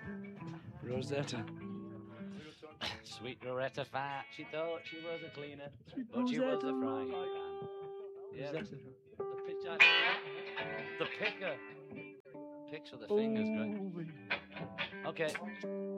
Rosetta. Sweet Loretta Fat, she thought she was a cleaner, Sweet but she was a Rosetta. frying pan. Yeah, Rosetta. the pitcher. The picker. Picks with the fingers, great. Oh, Okay.